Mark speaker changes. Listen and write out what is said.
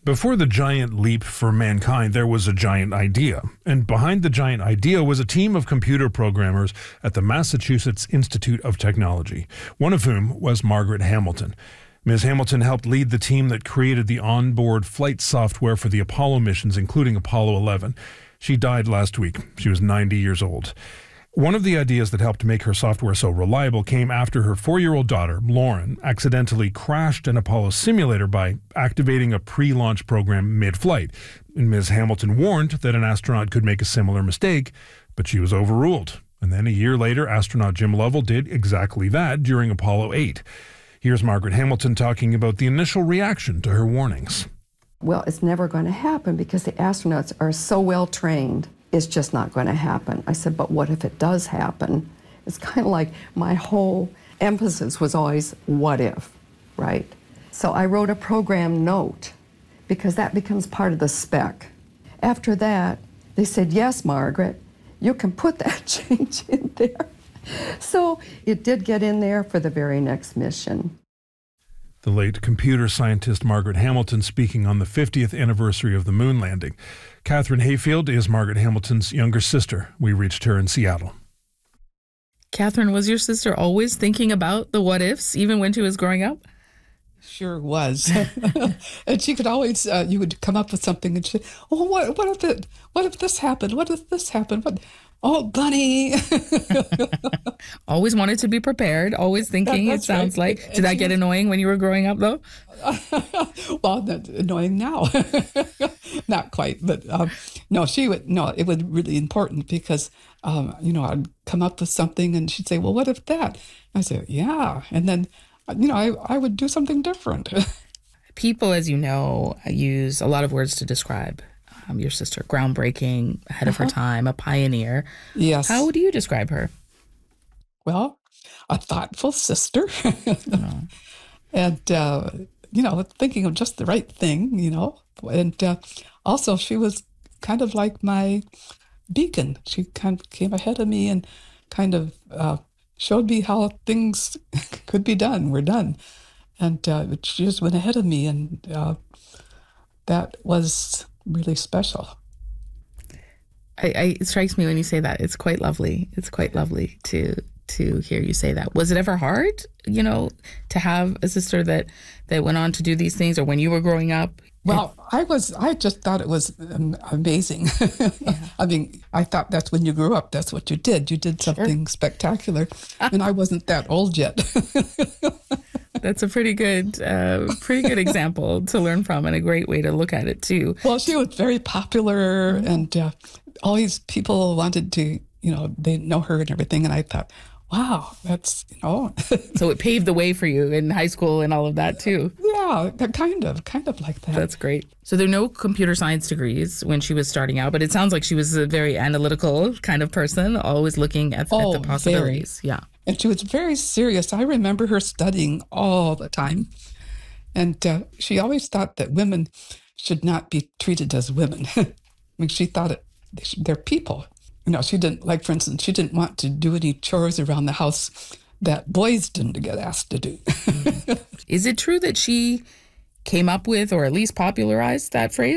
Speaker 1: Before the giant leap for mankind, there was a giant idea. And behind the giant idea was a team of computer programmers at the Massachusetts Institute of Technology, one of whom was Margaret Hamilton. Ms. Hamilton helped lead the team that created the onboard flight software for the Apollo missions, including Apollo 11. She died last week. She was 90 years old. One of the ideas that helped make her software so reliable came after her 4-year-old daughter, Lauren, accidentally crashed an Apollo simulator by activating a pre-launch program mid-flight. And Ms. Hamilton warned that an astronaut could make a similar mistake, but she was overruled. And then a year later, astronaut Jim Lovell did exactly that during Apollo 8. Here's Margaret Hamilton talking about the initial reaction to her warnings.
Speaker 2: Well, it's never going to happen because the astronauts are so well trained. It's just not going to happen. I said, but what if it does happen? It's kind of like my whole emphasis was always, what if, right? So I wrote a program note because that becomes part of the spec. After that, they said, yes, Margaret, you can put that change in there. So it did get in there for the very next mission.
Speaker 1: The late computer scientist Margaret Hamilton speaking on the 50th anniversary of the moon landing. Catherine Hayfield is Margaret Hamilton's younger sister. We reached her in Seattle.
Speaker 3: Catherine, was your sister always thinking about the what ifs, even when she was growing up?
Speaker 4: Sure was. And she could always, you would come up with something and she'd, oh, what if this happened? What if this happened? Oh, bunny.
Speaker 3: Always wanted to be prepared, always thinking, it sounds right. Like. Did that get annoying when you were growing up, though?
Speaker 4: Well, that's annoying now. Not quite, but no, it was really important because, I'd come up with something and she'd say, well, what if that? I said, yeah. And then, I would do something different.
Speaker 3: People, as you know, use a lot of words to describe your sister. Groundbreaking, ahead of her time, a pioneer.
Speaker 4: Yes.
Speaker 3: How would you describe her?
Speaker 4: Well, a thoughtful sister.
Speaker 3: Oh.
Speaker 4: And, thinking of just the right thing, And also she was kind of like my beacon. She kind of came ahead of me and kind of showed me how things could be done, were done. And she just went ahead of me, and that was really special.
Speaker 3: It strikes me when you say that. It's quite lovely. It's quite lovely to hear you say that. Was it ever hard, to have a sister that went on to do these things, or when you were growing up?
Speaker 4: Well, I just thought it was amazing. Yeah. I mean, I thought that's when you grew up, that's what you did. You did something spectacular, and I wasn't that old yet.
Speaker 3: That's a pretty good example to learn from, and a great way to look at it too.
Speaker 4: Well, she was very popular, and all these people wanted to, they know her and everything, and I thought, wow, that's,
Speaker 3: So it paved the way for you in high school and all of that too.
Speaker 4: Yeah, kind of like that.
Speaker 3: That's great. So there are no computer science degrees when she was starting out, but it sounds like she was a very analytical kind of person, always looking at the possibilities. Very. Yeah. And
Speaker 4: she was very serious. I remember her studying all the time. And she always thought that women should not be treated as women. I mean, she thought they're people. She didn't, like, for instance, she didn't want to do any chores around the house that boys didn't get asked to do.
Speaker 3: Is it true that she came up with, or at least popularized, that phrase?